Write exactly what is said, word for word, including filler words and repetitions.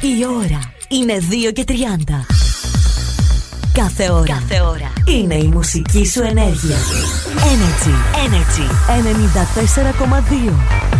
Η ώρα είναι δύο και τριάντα. Κάθε ώρα, Κάθε ώρα είναι η μουσική σου ενέργεια. Energy, Energy ενενήντα τέσσερα κόμμα δύο.